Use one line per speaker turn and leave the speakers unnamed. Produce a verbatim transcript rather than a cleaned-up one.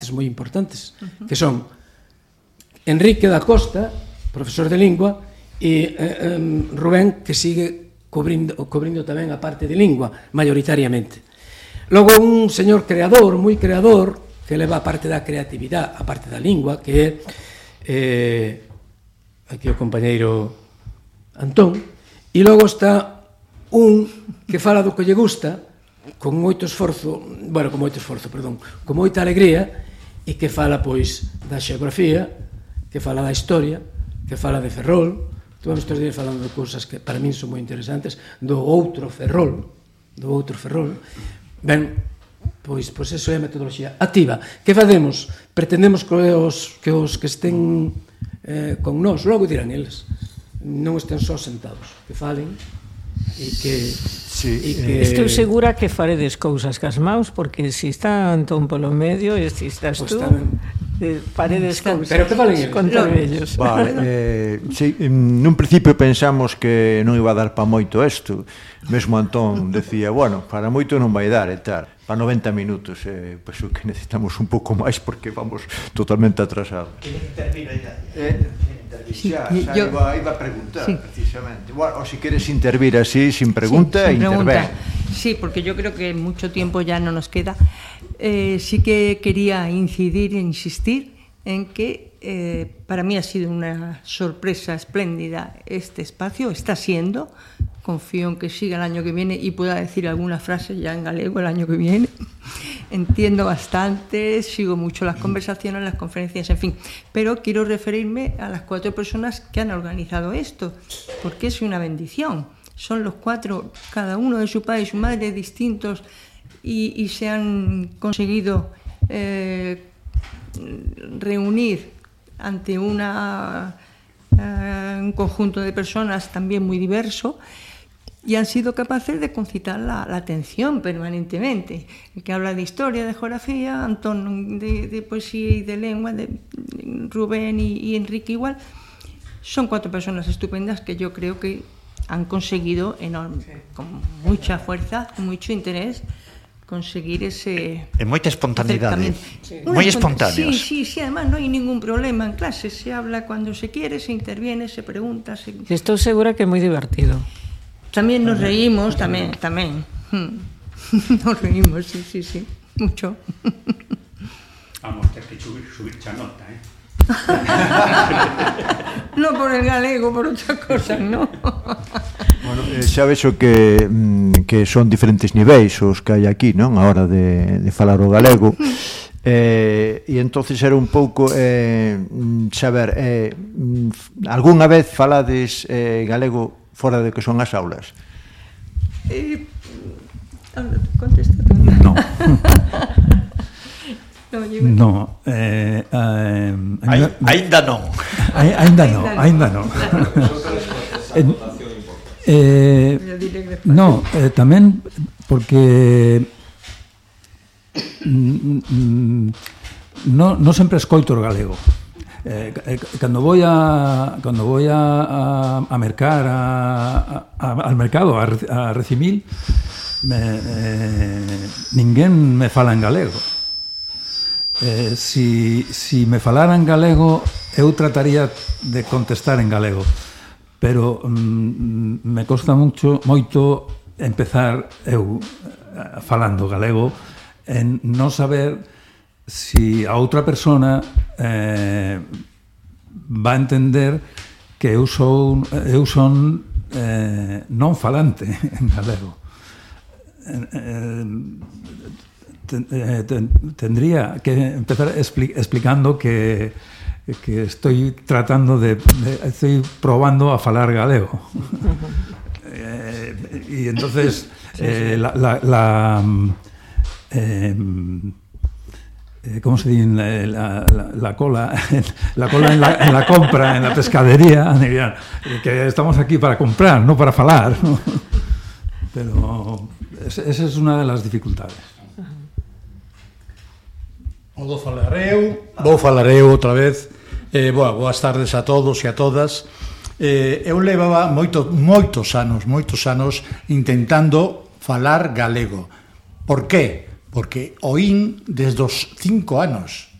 moi importantes, uh-huh. que son Enrique da Costa, profesor de lingua, e eh, um, Rubén, que sigue cobrindo, cobrindo tamén a parte de lingua, maioritariamente. Logo, un señor creador, moi creador, que leva a parte da creatividade, a parte da lingua, que é eh, aquí o compañeiro Antón, e logo está un que fala do que lle gusta, con moito esforzo, bueno, con moito esforzo, perdón, con moita alegría, e que fala, pois, da xeografía, que fala da historia, que fala de Ferrol. Estuvamos estes días falando de cousas que para min son moi interesantes, do outro Ferrol, do outro Ferrol. Ben, pois, pois eso é a metodoloxía activa. Que facemos? Pretendemos que os que, os que estén eh, con nós, logo dirán eles, non estén só sentados, que falen, e que,
sí,
e que...
Estou segura que faredes cousas cas maus, porque se está Antón polo medio e se estás tú, eh, faredes cousas.
Pero que falen eles?
Contra ellos.
Vale, eh, sí, nun principio pensamos que non iba a dar pa moito isto. Mesmo Antón decía, bueno, para moito non vai dar e tal. Para noventa minutos, eh, pois o que necesitamos un pouco máis porque vamos totalmente atrasados.
Termina ya.
Eh, Xa, xa
yo,
iba, iba a preguntar,
sí.
precisamente. Bueno, o si queres intervir así, sin pregunta,
sí, sin
interven.
Pregunta. Sí, porque yo creo que mucho tiempo ya no nos queda. Eh, sí que quería incidir e insistir en que eh, para mí ha sido una sorpresa espléndida este espacio, está siendo. Confío en que siga el año que viene y pueda decir alguna frase ya en galego el año que viene. Entiendo bastante, sigo mucho las conversaciones, las conferencias, en fin. Pero quiero referirme a las cuatro personas que han organizado esto, porque es una bendición. Son los cuatro, cada uno de su padre y su madre, distintos, y, y se han conseguido eh, reunir ante una, uh, un conjunto de personas también muy diverso, y han sido capaces de concitar la, la atención permanentemente. El que habla de historia, de geografía, Antón de, de poesía y de lengua, de, de Rubén y, y Enrique igual. Son cuatro personas estupendas que yo creo que han conseguido enorme, con mucha fuerza, con mucho interés, conseguir ese...
E moita espontaneidade,
sí.
moi espontáneos.
Sí, sí, sí, además no hay ningún problema en clase, se habla cuando se quiere, se interviene, se pregunta... Se...
Estou segura que é moi divertido.
También nos reímos, tamén, tamén. Nos reímos, sí, sí, sí, mucho.
Vamos ter que subir, subir xa nota, eh?
No por el galego, por outra cosa, no.
Bueno, eh, xa vexo que, mm, que son diferentes niveis os que hai aquí, non? A hora de, de falar o galego. Eh, e entonces era un pouco eh, saber, eh, algunha vez falades eh, galego fora de que son as aulas?
Eh, contesta.
No.
No,
eh, eh,
Ainda non.
Ainda non, ainda non. eh, no, eh, tamén porque no, no sempre escoito o galego. Eh, cando voy a cando voy a, a, a mercar a, a, al mercado a, a Recimil me, eh, ninguén me fala en galego. Eh, si, si me falaran galego eu trataría de contestar en galego, pero mm, me costa mucho moito empezar eu falando galego en non saber si a outra persona eh, va a entender que eu son, eu son eh, non falante en galego. Eh, eh, ten, eh, ten, tendría que empezar expli explicando que, que estoy tratando de, de... estoy probando a falar galego. eh, y entonces eh, la... la, la eh, ¿cómo se dice? La, la, la cola la cola en la, en la compra, en la pescadería, que estamos aquí para comprar, no para falar, ¿no? Pero esa es una de las dificultades.
Vou falar eu, vou falar eu outra vez. Eh, boa, boas tardes a todos e a todas. Eh, eu levaba moito, moitos anos, moitos anos intentando falar galego. Por qué? porque oín desde os cinco anos.